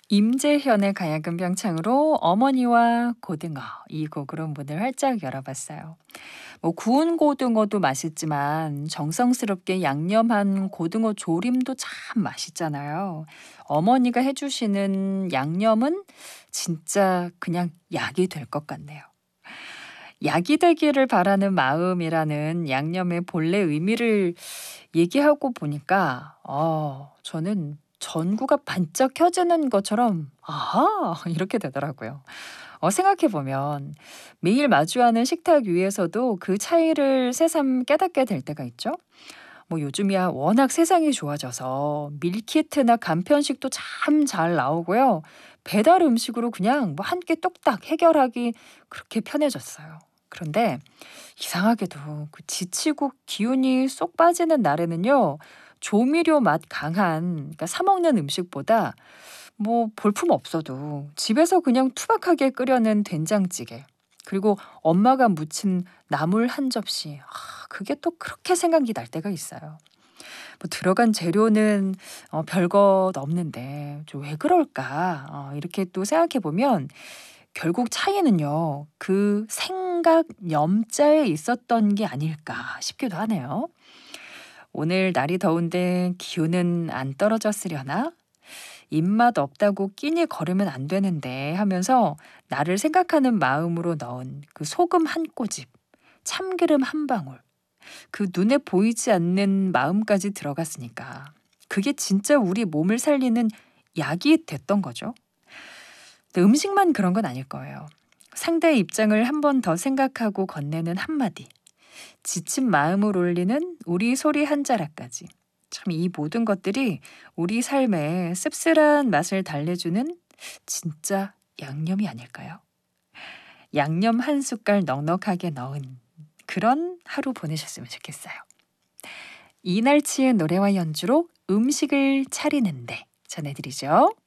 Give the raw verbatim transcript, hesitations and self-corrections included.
임재현의 가야금 병창으로 어머니와 고등어 이 곡으로 문을 활짝 열어봤어요. 뭐 구운 고등어도 맛있지만 정성스럽게 양념한 고등어 조림도 참 맛있잖아요. 어머니가 해주시는 양념은 진짜 그냥 약이 될 것 같네요. 약이 되기를 바라는 마음이라는 양념의 본래 의미를 얘기하고 보니까 어 저는 전구가 반짝 켜지는 것처럼 '아하!' 이렇게 되더라고요. 어 생각해 보면 매일 마주하는 식탁 위에서도 그 차이를 새삼 깨닫게 될 때가 있죠. 뭐 요즘이야 워낙 세상이 좋아져서 밀키트나 간편식도 참 잘 나오고요. 배달 음식으로 그냥 뭐 한 끼 뚝딱 해결하기 그렇게 편해졌어요. 그런데 이상하게도 그 지치고 기운이 쏙 빠지는 날에는요. 조미료 맛 강한 그러니까 사 먹는 음식보다 뭐 볼품 없어도 집에서 그냥 투박하게 끓여낸 된장찌개 그리고 엄마가 무친 나물 한 접시 아 그게 또 그렇게 생각이 날 때가 있어요. 뭐 들어간 재료는 어 별것 없는데 좀 '왜 그럴까?' 어 이렇게 또 생각해 보면 결국 차이는요. 그 생각 염자에 있었던 게 아닐까 싶기도 하네요. 오늘 날이 더운데 기운은 안 떨어졌으려나? 입맛 없다고 끼니 거르면 안 되는데 하면서 나를 생각하는 마음으로 넣은 그 소금 한 꼬집, 참기름 한 방울, 그 눈에 보이지 않는 마음까지 들어갔으니까 그게 진짜 우리 몸을 살리는 약이 됐던 거죠. 근데 음식만 그런 건 아닐 거예요. 상대의 입장을 한 번 더 생각하고 건네는 한마디, 지친 마음을 올리는 우리 소리 한 자락까지. 참 이 모든 것들이 우리 삶에 씁쓸한 맛을 달래주는 진짜 양념이 아닐까요? 양념 한 숟갈 넉넉하게 넣은 그런 하루 보내셨으면 좋겠어요. 이날치의 노래와 연주로 음식을 차리는데 전해드리죠.